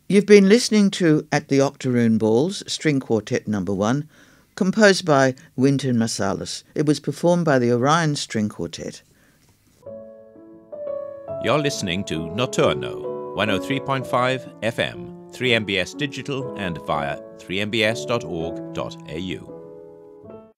You've been listening to At the Octoroon Balls, String Quartet No. 1, composed by Wynton Marsalis. It was performed by the Orion String Quartet. You're listening to Notturno, 103.5 FM, 3MBS Digital and via 3mbs.org.au.